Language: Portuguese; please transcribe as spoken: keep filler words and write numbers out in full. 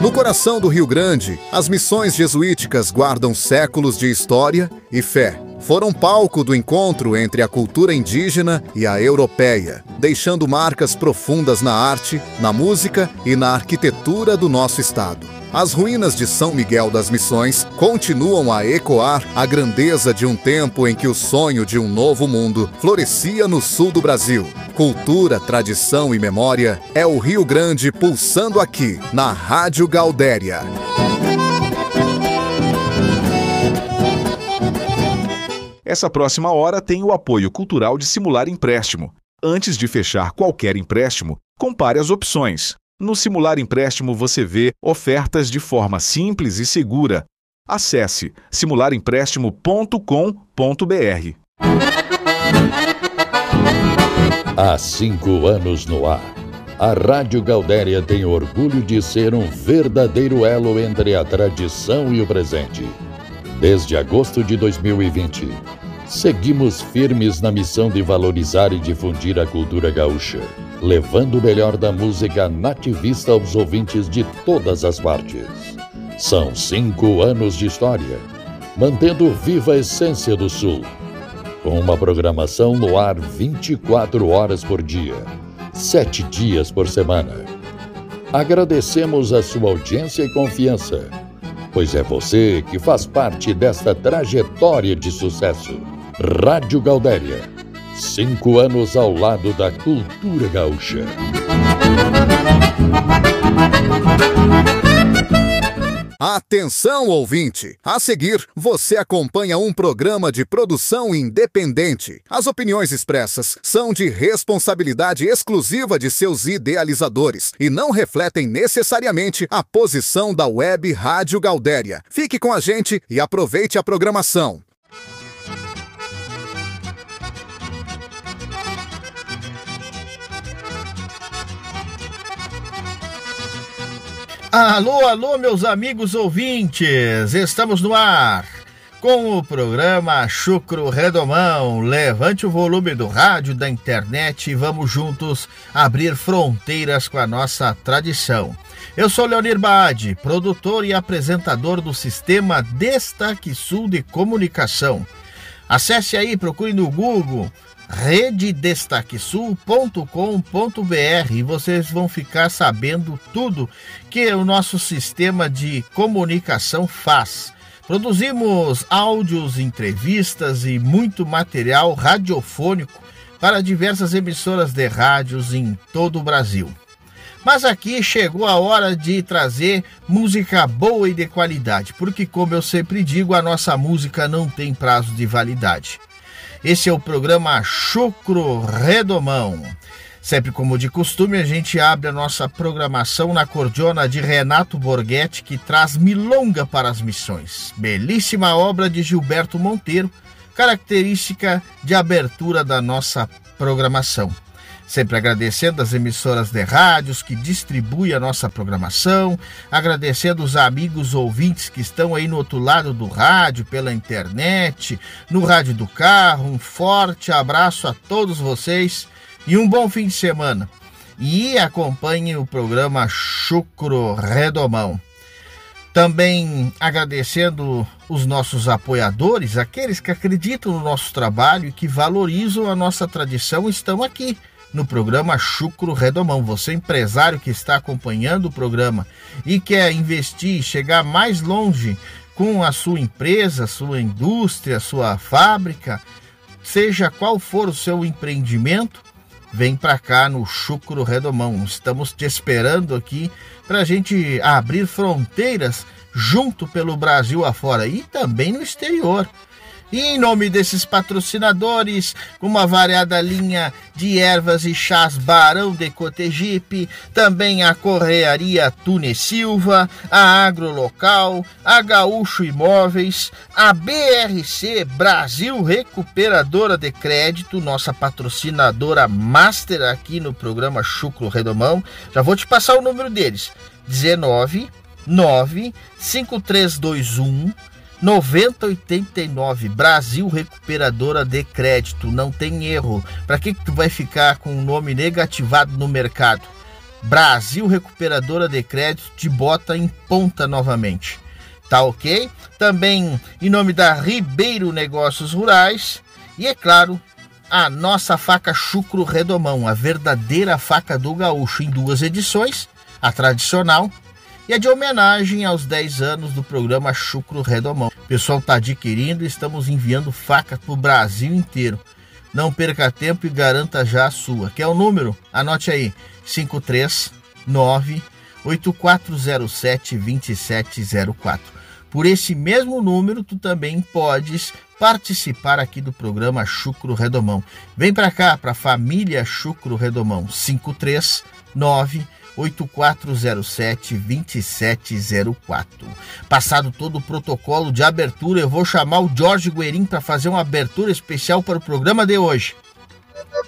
No coração do Rio Grande, as missões jesuíticas guardam séculos de história e fé. Foram palco do encontro entre a cultura indígena e a europeia, deixando marcas profundas na arte, na música e na arquitetura do nosso estado. As ruínas de São Miguel das Missões continuam a ecoar a grandeza de um tempo em que o sonho de um novo mundo florescia no sul do Brasil. Cultura, tradição e memória é o Rio Grande pulsando aqui, na Rádio Gaudéria. Essa próxima hora tem o apoio cultural de Simular Empréstimo. Antes de fechar qualquer empréstimo, compare as opções. No Simular Empréstimo você vê ofertas de forma simples e segura. Acesse simular empréstimo ponto com ponto br. Há cinco anos no ar, a Rádio Gaudéria tem orgulho de ser um verdadeiro elo entre a tradição e o presente. Desde agosto de dois mil e vinte, seguimos firmes na missão de valorizar e difundir a cultura gaúcha, levando o melhor da música nativista aos ouvintes de todas as partes. São cinco anos de história, mantendo viva a essência do Sul, com uma programação no ar vinte e quatro horas por dia, sete dias por semana. Agradecemos a sua audiência e confiança, pois é você que faz parte desta trajetória de sucesso. Rádio Gaudéria, cinco anos ao lado da cultura gaúcha. Atenção, ouvinte! A seguir, você acompanha um programa de produção independente. As opiniões expressas são de responsabilidade exclusiva de seus idealizadores e não refletem necessariamente a posição da Web Rádio Gaudéria. Fique com a gente e aproveite a programação. Alô, alô, meus amigos ouvintes, estamos no ar com o programa Chucro Redomão. Levante o volume do rádio, da internet e vamos juntos abrir fronteiras com a nossa tradição. Eu sou Leonir Baade, produtor e apresentador do Sistema Destaque Sul de Comunicação. Acesse aí, procure no Google rede destaque sul ponto com ponto br e vocês vão ficar sabendo tudo que o nosso sistema de comunicação faz. Produzimos áudios, entrevistas e muito material radiofônico para diversas emissoras de rádios em todo o Brasil. Mas aqui chegou a hora de trazer música boa e de qualidade, porque, como eu sempre digo, a nossa música não tem prazo de validade. Esse é o programa Chucro Redomão. Sempre como de costume, a gente abre a nossa programação na cordiona de Renato Borghetti, que traz Milonga para as Missões. Belíssima obra de Gilberto Monteiro, característica de abertura da nossa programação. Sempre agradecendo as emissoras de rádios que distribuem a nossa programação, agradecendo os amigos ouvintes que estão aí no outro lado do rádio, pela internet, no rádio do carro. Um forte abraço a todos vocês e um bom fim de semana. E acompanhem o programa Chucro Redomão. Também agradecendo os nossos apoiadores, aqueles que acreditam no nosso trabalho e que valorizam a nossa tradição, estão aqui no programa Chucro Redomão. Você, empresário que está acompanhando o programa e quer investir, chegar mais longe com a sua empresa, sua indústria, sua fábrica, seja qual for o seu empreendimento, vem para cá no Chucro Redomão. Estamos te esperando aqui para a gente abrir fronteiras junto pelo Brasil afora e também no exterior. E em nome desses patrocinadores, com uma variada linha de ervas e chás Barão de Cotegipe, também a Correaria Tune Silva, a Agrolocal, a Gaúcho Imóveis, a B R C Brasil Recuperadora de Crédito, nossa patrocinadora master aqui no programa Chucro Redomão. Já vou te passar o número deles, dezenove, nove, cinco três dois um, noventa oitenta e nove, Brasil Recuperadora de Crédito, não tem erro. Para que que tu vai ficar com o nome negativado no mercado? Brasil Recuperadora de Crédito te bota em ponta novamente. Tá ok? Também em nome da Ribeiro Negócios Rurais e, é claro, a nossa faca Chucro Redomão, a verdadeira faca do gaúcho, em duas edições, a tradicional e a de homenagem aos dez anos do programa Chucro Redomão. O pessoal está adquirindo e estamos enviando facas para o Brasil inteiro. Não perca tempo e garanta já a sua. Quer o número? Anote aí, cinco três nove, oito quatro zero sete, dois sete zero quatro. Por esse mesmo número, tu também podes participar aqui do programa Chucro Redomão. Vem para cá, para a família Chucro Redomão, cinco três nove, oito quatro zero sete, dois sete zero quatro. Passado todo o protocolo de abertura, eu vou chamar o Jorge Guerin para fazer uma abertura especial para o programa de hoje.